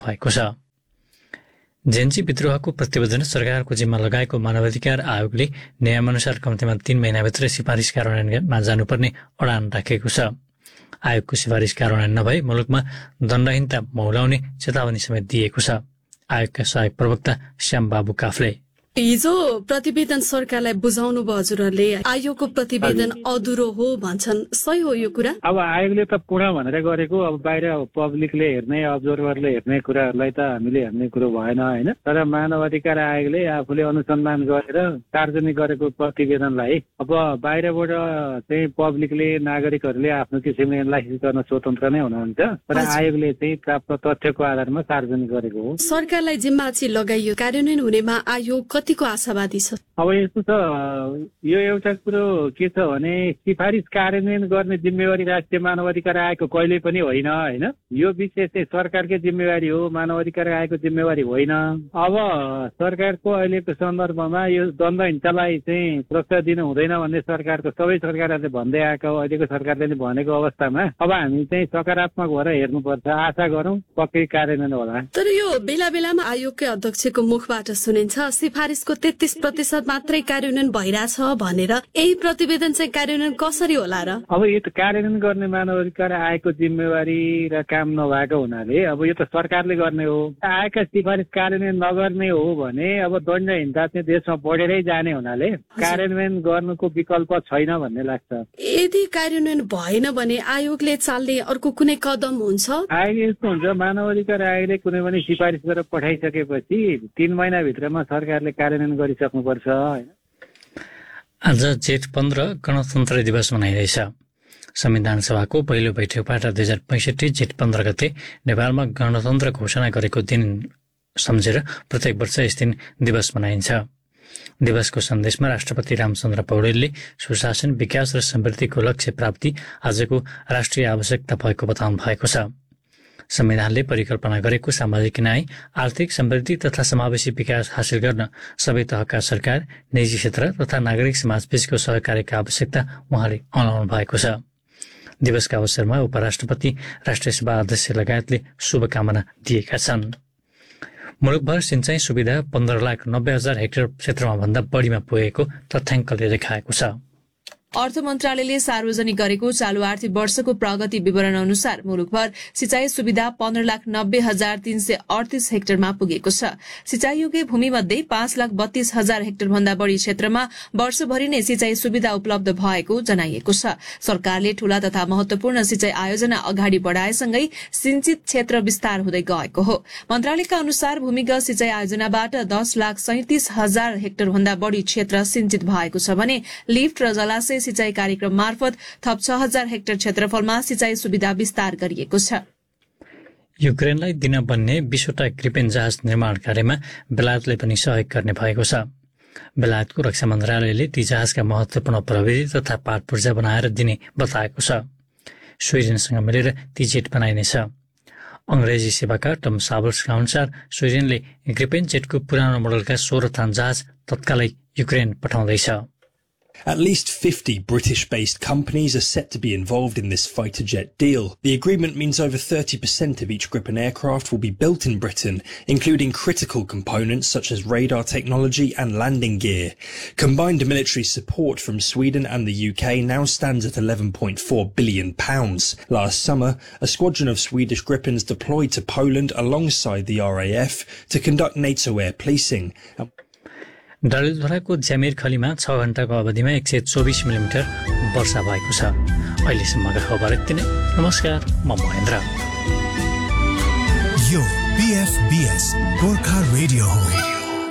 भएको छ। जेन्जी विद्रोहको प्रतिवेदन सरकारको जिम्मा लगाएको मानवाधिकार आयोगले नियमअनुसार कम्तीमा 3 महिनाभित्र सिफारिस कार्यान्वयनमा जानुपर्ने अडान राखेको छ। आयोगको सिफारिस कार्यान्वयन नभए मुलुकमा दण्डहीनता मौलाउने चेतावनी समेत दिएको छ। आयोगका सहायक प्रवक्ता श्यामबाबु काफ्ले हिजो प्रतिवेदन सरकारलाई बुझाउनु भयो, हजुरहरूले आयोगको प्रतिवेदन अधुरो हो भन्छन्, सही हो यो कुरा? अब आयोगले त पूर्ण भनेर गरेको, अब बाहिर पब्लिकले हेर्ने, अब्जर्भरले हेर्ने कुराहरूलाई त हामीले हेर्ने कुरो भएन हैन। तर मानव अधिकार आयोगले आफूले अनुसन्धान गरेर सार्वजनिक गरेको प्रतिवेदनलाई अब बाहिरबाट चाहिँ पब्लिकले, नागरिकहरूले आफ्नो किसिमले एनालाइसिस गर्न स्वतन्त्र नै हुनुहुन्छ, तर आयोगले चाहिँ प्राप्त तथ्यको आधारमा सार्वजनिक गरेको हो। सरकारलाई जिम्मा चाहिँ लगाइयो, कार्यान्वयन हुनेमा आयोग कतिको आशावादी छ? अब यस्तो छ, यो एउटा कुरो के छ भने सिफारिस कार्यान्वयन गर्ने जिम्मेवारी राष्ट्रिय मानवाधिकार आयोगको कहिले पनि होइन हैन। यो विषय चाहिँ सरकारकै जिम्मेवारी हो, मानवाधिकार आयोगको जिम्मेवारी होइन। अब सरकारको अहिलेको सन्दर्भमा यो दण्डहीनतालाई चाहिँ सुरक्षा दिनु हुँदैन भन्ने सरकारको सबै सरकारहरूले भन्दै आएको, अहिलेको सरकारले भनेको अवस्थामा अब हामी चाहिँ सकारात्मक भएर हेर्नुपर्छ, आशा गरौँ पक्कै कार्यान्वयन होला। तर यो बेला बेलामा आयोगकै अध्यक्षको मुखबाट सुनिन्छ सिफारिसको 33% मात्रै कार्यान्वयन भइरहेछ भनेर। यही प्रतिवेदन चाहिँ कार्यान्वयन कसरी होला र? अब यो त कार्यान्वयन गर्ने मानवाधिकार आयोगको जिम्मेवारी र काम नभएको हुनाले अब यो त सरकारले गर्ने हो। आयोगका सिफारिस कार्यान्वयन नगर्ने हो भने अब दण्डहीनता चाहिँ देशमा बढेरै जाने हुनाले कार्यान्वयन गर्नुको विकल्प छैन भन्ने लाग्छ। यदि कार्यान्वयन भएन भने आयोगले चाल्ने अर्को कुनै कदम हुन्छ? आयोग यस्तो हुन्छ, मानवाधिकार आयोगले कुनै पनि सिफारिस गरेर पठाइसकेपछि 3 महिनाभित्रमा सरकारले कार्यान्वयन गरिसक्नुपर्छ। आज जेठ 15 गणतन्त्र दिवस मनाइरहेछ। संविधान सभाको पहिलो बैठकबाट 2065 जेठ 15 गते नेपालमा गणतन्त्र घोषणा गरेको दिन सम्झेर प्रत्येक वर्ष यस दिन दिवस मनाइन्छ। दिवसको सन्देशमा राष्ट्रपति रामचन्द्र पौडेलले सुशासन, विकास र समृद्धिको लक्ष्य प्राप्ति आजको राष्ट्रिय आवश्यकता भएको बताउनु भएको छ। संविधानले परिकल्पना गरेको सामाजिक न्याय, आर्थिक समृद्धि तथा समावेशी विकास हासिल गर्न सबै तहका सरकार, निजी क्षेत्र तथा नागरिक समाजबीचको सहकार्यको आवश्यकता उहाँले अनाउनु भएको छ। दिवसका अवसरमा उपराष्ट्रपति, राष्ट्रिय सभा अध्यक्ष लगायतले शुभकामना दिएका छन्। मुलुकभर सिंचाई सुविधा 15,90,000 हेक्टर क्षेत्रमा भन्दा बढीमा पुगेको तथ्याङ्कले देखाएको छ। अर्थ मन्त्रालयले सार्वजनिक गरेको चालू आर्थिक वर्षको प्रगति विवरण अनुसार मुलुकभर सिंचाई सुविधा 15,90,338 हेक्टरमा पुगेको छ। सिंचाईयोग्य भूमि मध्ये 5,32,000 हेक्टर भन्दा बढ़ी क्षेत्रमा वर्षभरि नै सिंचाई सुविधा उपलब्ध भएको जनाइएको छ। सरकारले ठूला तथा महत्वपूर्ण सिंचाई आयोजना अगाडि बढ़ाएसँगै सिंचित क्षेत्र विस्तार हुँदै गएको हो। मन्त्रालयका अनुसार भूमिगत सिंचाई आयोजनाबाट 10,37,000 हेक्टर भन्दा बढ़ी क्षेत्र सिंचित भएको छ भने लिफ्ट र जलाशय सिंचाई कार्यक्रम मार्फत थप 6,000 हेक्टर क्षेत्रफलमा सिंचाई सुविधा विस्तार गरिएको छ। युक्रेनलाई दिन बन्ने 20वटा ग्रिपेन जहाज निर्माण कार्यमा बेलायतले पनि सहयोग गर्ने भएको छ। बेलायतको रक्षा मन्त्रालयले ती जहाजका महत्वपूर्ण प्रविधि तथा पाट पूर्जा बनाएर दिने बताएको छ। स्विडेनसँग मिलेर ती जेट बनाइनेछ। अंग्रेजी सेवाका टम साबल्सका अनुसार स्विडेनले ग्रिपेन जेटको पुरानो मोडलका 16 थान जहाज तत्कालै Ukraine पठाउँदैछ। At least 50 British-based companies are set to be involved in this fighter jet deal. The agreement means over 30% of each Gripen aircraft will be built in Britain, including critical components such as radar technology and landing gear. Combined military support from Sweden and the UK now stands at £11.4 billion. Last summer, a squadron of Swedish Gripens deployed to Poland alongside the RAF to conduct NATO air policing. डडेलधुराको ज्यामिर खलीमा 6 घण्टाको अवधिमा 124 millimetre वर्षा भएको छ। अहिलेसम्मका खबर यति नै। नमस्कार, म महेन्द्र। यो BFBS गोर्खा रेडियो हो।